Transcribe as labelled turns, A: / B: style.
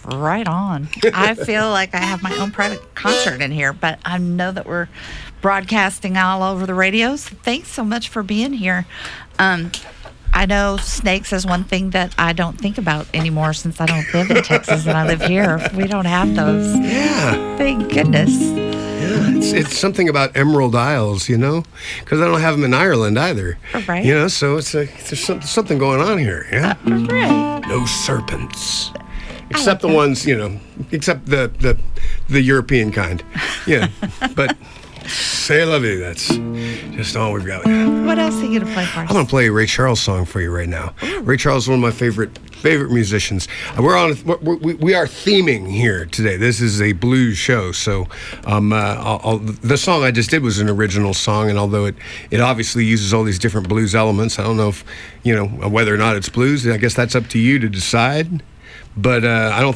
A: Right on. I feel like I have my own private concert in here, but I know that we're broadcasting all over the radio. So thanks so much for being here. I know snakes is one thing that I don't think about anymore since I don't live in Texas and I live here. We don't have those.
B: Yeah.
A: Thank goodness.
B: Yeah, it's something about emerald isles, because I don't have them in Ireland either.
A: Right.
B: So there's something going on here. Yeah.
A: Right.
B: No serpents. Except the ones, except the European kind. Yeah. But c'est la vie, that's just all we've got.
A: What else are you going to play for us?
B: I'm going to play a Ray Charles song for you right now. Ooh. Ray Charles is one of my favorite musicians. We are theming here today. This is a blues show, so the song I just did was an original song, and although it obviously uses all these different blues elements, I don't know if, whether or not it's blues. I guess that's up to you to decide. But I don't